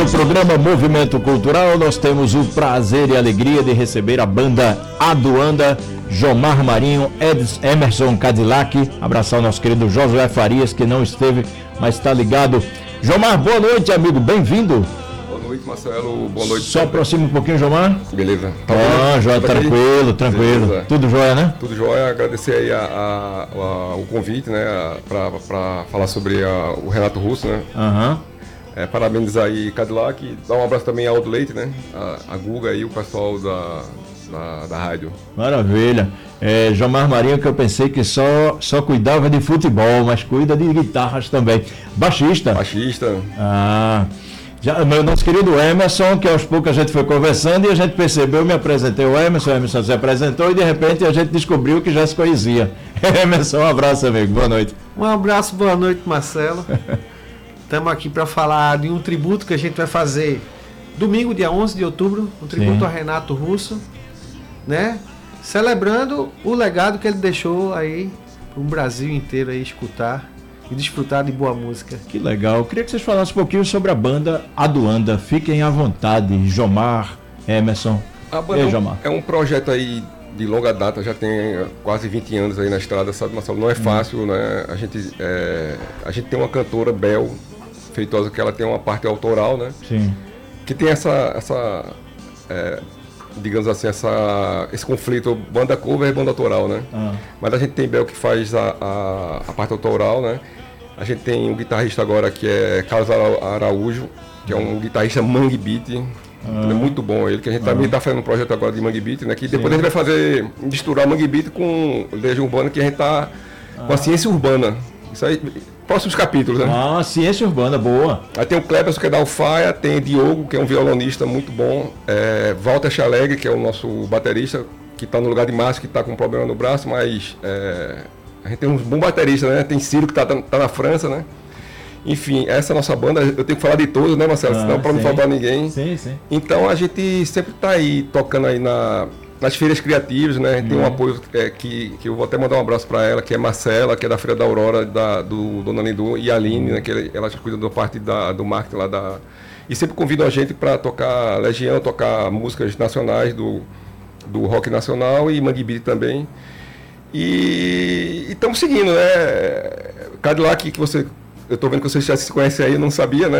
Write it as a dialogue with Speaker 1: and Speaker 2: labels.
Speaker 1: No programa Movimento Cultural, nós temos o prazer e a alegria de receber a banda Aduanda, Jomar Marinho, Emerson Cadillac, abraçar o nosso querido Josué Farias, que não esteve, mas está ligado. Jomar, boa noite, amigo, bem-vindo.
Speaker 2: Boa noite, Marcelo, boa noite.
Speaker 1: Só aproxima um pouquinho, Jomar.
Speaker 2: Beleza.
Speaker 1: Tá joia, tranquilo. Beleza. Tudo jóia, né?
Speaker 2: Tudo jóia, agradecer aí o convite, né, para falar sobre o Renato Russo, né? Parabenizar aí Cadillac, dar um abraço também ao Aldo Leite, né? A Guga e o pessoal da rádio.
Speaker 1: Maravilha. Jomar Marinho, que eu pensei que só cuidava de futebol, mas cuida de guitarras também. Baixista. Meu nosso querido Emerson, que aos poucos a gente foi conversando e a gente percebeu, me apresentei o Emerson se apresentou e de repente a gente descobriu que já se conhecia. Emerson, um abraço, amigo, boa noite.
Speaker 3: Um abraço, boa noite, Marcelo. Estamos aqui para falar de um tributo que a gente vai fazer domingo, dia 11 de outubro, um tributo a Renato Russo, né? Celebrando o legado que ele deixou aí para o Brasil inteiro aí escutar e desfrutar de boa música.
Speaker 1: Que legal. Eu queria que vocês falassem um pouquinho sobre a banda Aduanda. Fiquem à vontade, Jomar, Emerson.
Speaker 2: A banda é um projeto aí de longa data, já tem quase 20 anos aí na estrada, sabe, Marcelo? Não é fácil, né? A gente tem uma cantora, Bel Feitosa, que ela tem uma parte autoral, né?
Speaker 1: Sim.
Speaker 2: Que tem digamos assim, esse conflito banda cover e banda autoral, né? Mas a gente tem Bel que faz a parte autoral, né? A gente tem um guitarrista agora que é Carlos Araújo, que é um guitarrista Mangue Beat. É muito bom ele, que a gente também está fazendo um projeto agora de Mangue Beat, né? Que depois a gente vai misturar Mangue Beat com Legião Urbana, que a gente está com a ciência urbana. Isso aí, próximos capítulos, né?
Speaker 1: Ciência urbana, boa.
Speaker 2: Aí tem o Cleberson, que é da Alfaia, tem Diogo, que é um violonista muito bom, Walter Chalegre, que é o nosso baterista, que está no lugar de Márcio, que está com um problema no braço, mas a gente tem uns bons bateristas, né? Tem Ciro, que tá na França, né? Enfim, essa é a nossa banda, eu tenho que falar de todos, né, Marcelo? Senão para não faltar ninguém.
Speaker 1: Sim.
Speaker 2: Então a gente sempre está aí, tocando aí nas feiras criativas, né? Tem um apoio que eu vou até mandar um abraço para ela, que é Marcela, que é da Feira da Aurora, do Dona Lindu, e a Aline, né? Que ela cuida da parte do marketing lá E sempre convidam a gente para tocar Legião, tocar músicas nacionais do rock nacional e Mangue Beat também. E estamos seguindo, né? Cadillac, eu estou vendo que vocês já se conhecem aí, eu não sabia, né?